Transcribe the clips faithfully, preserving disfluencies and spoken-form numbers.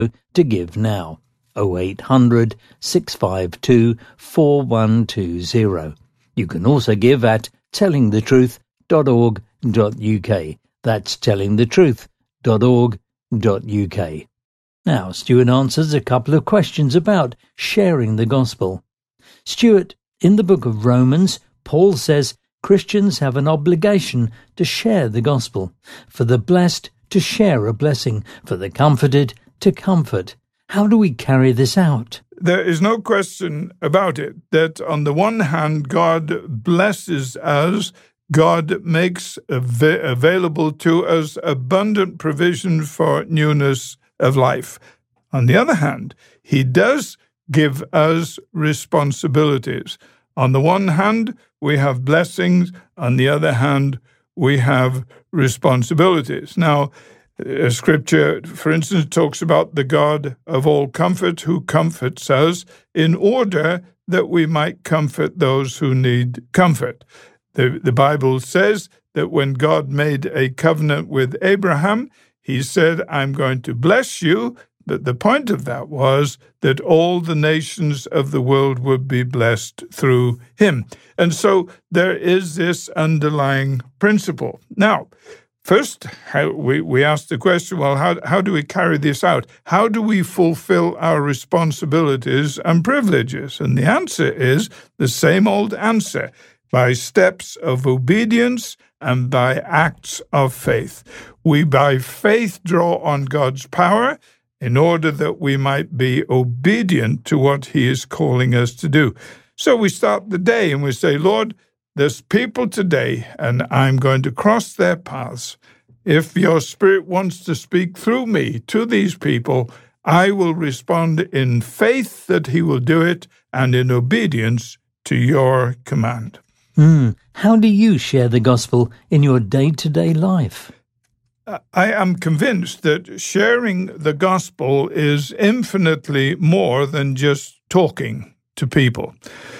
to give now. oh eight hundred, six five two, four one two zero. You can also give at telling the truth dot org dot U K. That's telling the truth dot org dot U K. Now, Stuart answers a couple of questions about sharing the gospel. Stuart, in the book of Romans, Paul says Christians have an obligation to share the gospel, for the blessed to share a blessing, for the comforted to comfort. How do we carry this out? There is no question about it that on the one hand, God blesses us. God makes av- available to us abundant provision for newness of life. On the other hand, he does give us responsibilities. On the one hand, we have blessings. On the other hand, we have responsibilities. Now, uh, Scripture, for instance, talks about the God of all comfort who comforts us in order that we might comfort those who need comfort. The, the Bible says that when God made a covenant with Abraham, he said, I'm going to bless you, but the point of that was that all the nations of the world would be blessed through him. And so there is this underlying principle. Now, first, how, we, we asked the question, well, how, how do we carry this out? How do we fulfill our responsibilities and privileges? And the answer is the same old answer, by steps of obedience and by acts of faith. We by faith draw on God's power in order that we might be obedient to what he is calling us to do. So we start the day and we say, Lord, there's people today and I'm going to cross their paths. If your Spirit wants to speak through me to these people, I will respond in faith that he will do it and in obedience to your command. Mm. How do you share the gospel in your day-to-day life? I am convinced that sharing the gospel is infinitely more than just talking to people.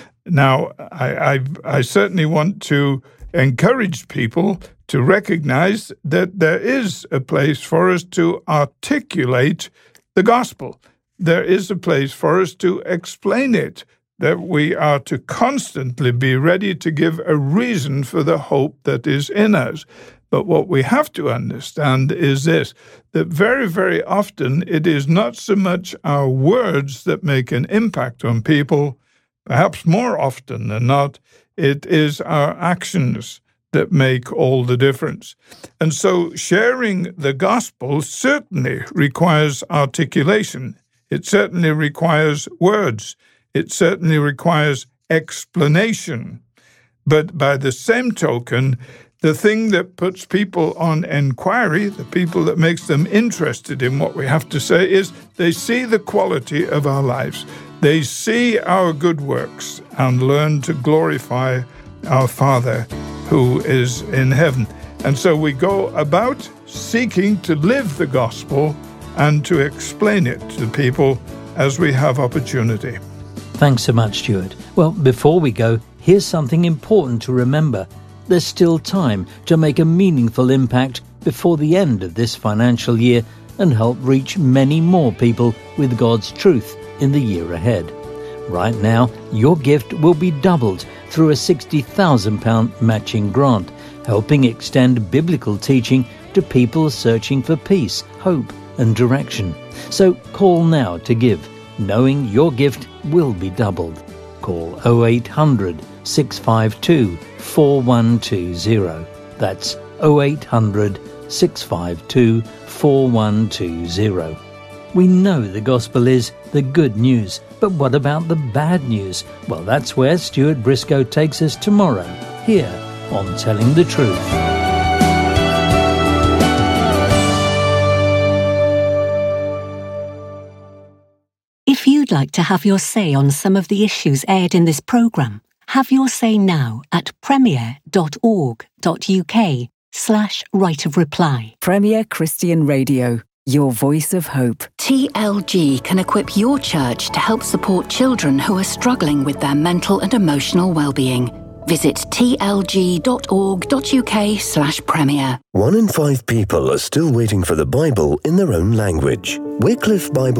Now, I, I, I certainly want to encourage people to recognize that there is a place for us to articulate the gospel. There is a place for us to explain it, that we are to constantly be ready to give a reason for the hope that is in us. But what we have to understand is this, that very, very often it is not so much our words that make an impact on people. Perhaps more often than not, it is our actions that make all the difference. And so sharing the gospel certainly requires articulation. It certainly requires words. It certainly requires explanation. But by the same token, the thing that puts people on inquiry, the people that makes them interested in what we have to say, is they see the quality of our lives. They see our good works and learn to glorify our Father who is in heaven. And so we go about seeking to live the gospel and to explain it to people as we have opportunity. Thanks so much, Stuart. Well, before we go, here's something important to remember. There's still time to make a meaningful impact before the end of this financial year and help reach many more people with God's truth in the year ahead. Right now, your gift will be doubled through a sixty thousand pounds matching grant, helping extend biblical teaching to people searching for peace, hope and direction. So call now to give, knowing your gift will be doubled. Call oh eight hundred, six five two, four one two zero. That's oh eight hundred, six five two, four one two zero. We know the gospel is the good news, but what about the bad news? Well, that's where Stuart Briscoe takes us tomorrow, here on Telling the Truth. If you'd like to have your say on some of the issues aired in this programme, have your say now at premier dot org dot U K slash right of reply. Premier Christian Radio, your voice of hope. T L G can equip your church to help support children who are struggling with their mental and emotional well-being. Visit tlg.org.uk slash Premier. One in five people are still waiting for the Bible in their own language. Wycliffe Bible